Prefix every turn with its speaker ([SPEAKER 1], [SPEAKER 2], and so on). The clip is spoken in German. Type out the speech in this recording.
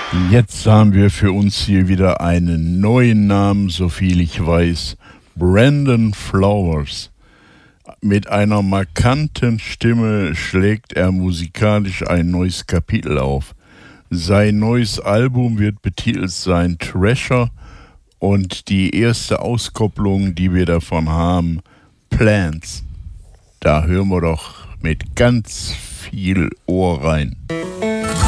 [SPEAKER 1] Jetzt haben wir für uns hier wieder einen neuen Namen, soviel ich weiß. Brandon Flowers. Mit einer markanten Stimme schlägt er musikalisch ein neues Kapitel auf. Sein neues Album wird betitelt sein Treasure und die erste Auskopplung, die wir davon haben, Plants. Da hören wir doch mit ganz viel Ohr rein.